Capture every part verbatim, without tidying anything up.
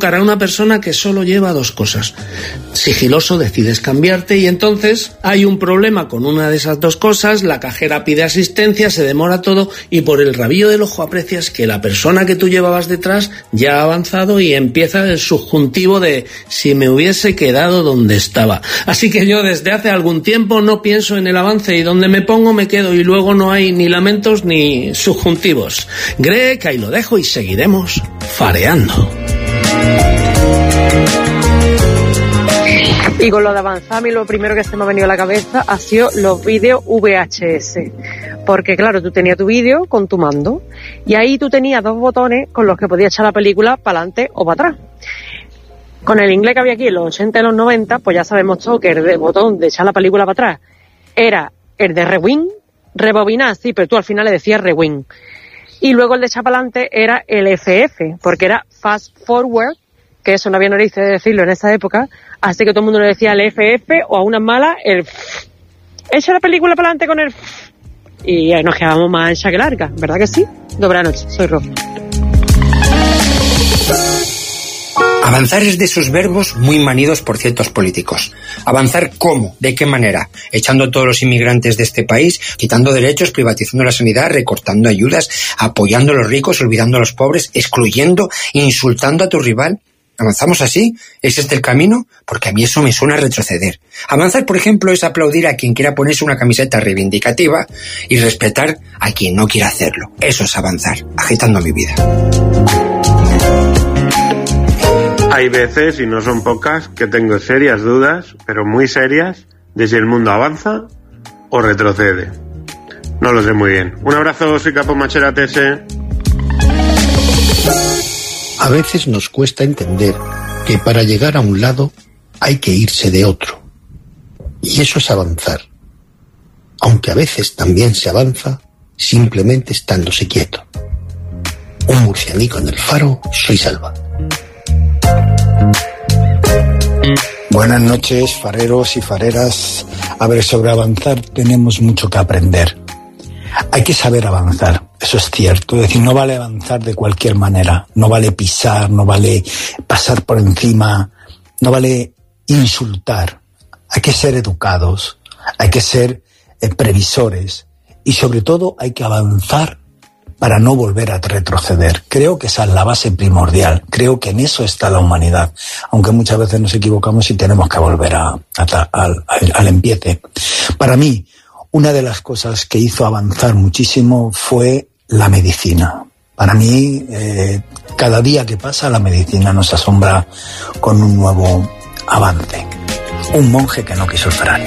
tocar a una persona que solo lleva dos cosas. Sigiloso, decides cambiarte y entonces hay un problema con una de esas dos cosas, la cajera pide asistencia, se demora todo y por el rabillo del ojo aprecias que la persona que tú llevabas detrás ya ha avanzado y empieza el subjuntivo de si me hubiese quedado donde estaba. Así que yo desde hace algún tiempo no pienso en el avance y donde me pongo me quedo y luego no hay ni lamentos ni subjuntivos. Greg, ahí lo dejo y seguiremos fareando. Y con lo de avanzar, a mí lo primero que se me ha venido a la cabeza ha sido los vídeos V H S. Porque claro, tú tenías tu vídeo con tu mando y ahí tú tenías dos botones con los que podías echar la película para adelante o para atrás. Con el inglés que había aquí en los ochenta y los noventa, pues ya sabemos todo que el botón de echar la película para atrás era el de rewind, rebobinar, sí, pero tú al final le decías rewind. Y luego el de echar para adelante era el F F, porque era fast forward, que eso no había narices de decirlo en esa época, así que todo el mundo le decía el F F o a unas malas el F. Echa la película para adelante con el F. Y ahí nos quedamos más ancha que larga, ¿verdad que sí? Buenas noches, soy Ro. Avanzar es de esos verbos muy manidos por ciertos políticos. ¿Avanzar cómo? ¿De qué manera? Echando a todos los inmigrantes de este país, quitando derechos, privatizando la sanidad, recortando ayudas, apoyando a los ricos, olvidando a los pobres, excluyendo, insultando a tu rival. ¿Avanzamos así? ¿Es este el camino? Porque a mí eso me suena a retroceder. Avanzar, por ejemplo, es aplaudir a quien quiera ponerse una camiseta reivindicativa y respetar a quien no quiera hacerlo. Eso es avanzar, agitando mi vida. Hay veces, y no son pocas, que tengo serias dudas, pero muy serias, de si el mundo avanza o retrocede. No lo sé muy bien. Un abrazo, soy Capo Machera T S. A veces nos cuesta entender que para llegar a un lado hay que irse de otro. Y eso es avanzar. Aunque a veces también se avanza simplemente estándose quieto. Un murcianico en el faro, soy Salva. Buenas noches, fareros y fareras. A ver, sobre avanzar tenemos mucho que aprender. Hay que saber avanzar, eso es cierto. Es decir, no vale avanzar de cualquier manera. No vale pisar, no vale pasar por encima, no vale insultar. Hay que ser educados, hay que ser eh, previsores y sobre todo hay que avanzar para no volver a retroceder. Creo que esa es la base primordial. Creo que en eso está la humanidad. Aunque muchas veces nos equivocamos y tenemos que volver a, a, a, al, al empiece. Para mí, una de las cosas que hizo avanzar muchísimo fue la medicina. Para mí, eh, cada día que pasa, la medicina nos asombra con un nuevo avance. Un monje que no quiso el Ferrari.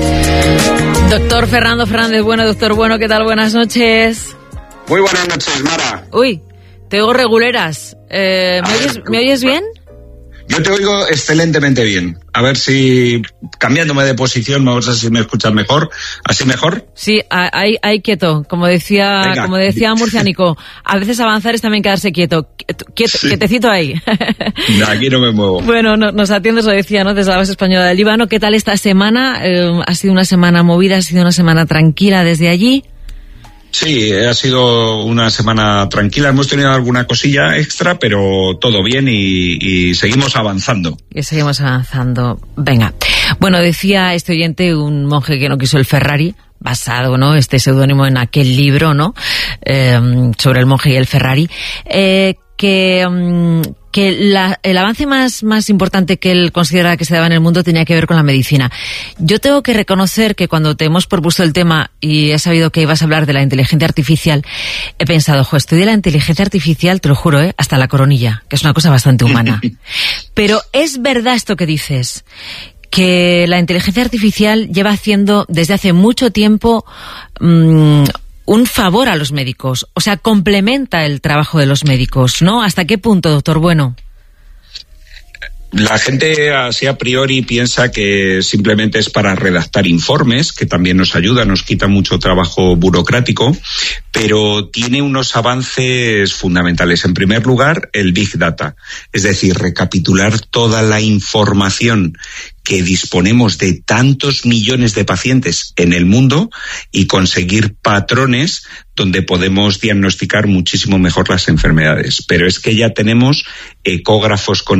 Doctor Fernando Fernández Bueno, doctor Bueno, ¿qué tal? Buenas noches. Muy buenas noches, Mara. Uy, te oigo reguleras. Eh, ¿me, oyes, ¿Me oyes bien? Yo te oigo excelentemente bien. A ver si, cambiándome de posición, vamos a ver si me escuchas mejor. ¿Así mejor? Sí, ahí, ahí quieto. Como decía, Venga. como decía Murcianico, a veces avanzar es también quedarse quieto. Quieto, sí. Quietecito ahí. Aquí no me muevo. Bueno, no, nos atiendes, lo decía, ¿no? Desde la base española del Líbano. ¿Qué tal esta semana? Eh, ¿Ha sido una semana movida? ¿Ha sido una semana tranquila desde allí? Sí, ha sido una semana tranquila. Hemos tenido alguna cosilla extra, pero todo bien y, y seguimos avanzando. Y seguimos avanzando. Venga. Bueno, decía este oyente, un monje que no quiso el Ferrari, basado, ¿no? Este seudónimo en aquel libro, ¿no? Eh, sobre el monje y el Ferrari. Eh, que, um, que la, el avance más, más importante que él considera que se daba en el mundo tenía que ver con la medicina. Yo tengo que reconocer que cuando te hemos propuesto el tema y he sabido que ibas a hablar de la inteligencia artificial, he pensado, jo, estudié la inteligencia artificial, te lo juro, ¿eh? Hasta la coronilla, que es una cosa bastante humana. Pero es verdad esto que dices, que la inteligencia artificial lleva haciendo desde hace mucho tiempo mmm, un favor a los médicos, o sea, complementa el trabajo de los médicos, ¿no? ¿Hasta qué punto, doctor Bueno? La gente así a priori piensa que simplemente es para redactar informes, que también nos ayuda, nos quita mucho trabajo burocrático, pero tiene unos avances fundamentales. En primer lugar, el Big Data, es decir, recapitular toda la información que disponemos de tantos millones de pacientes en el mundo y conseguir patrones donde podemos diagnosticar muchísimo mejor las enfermedades. Pero es que ya tenemos ecógrafos con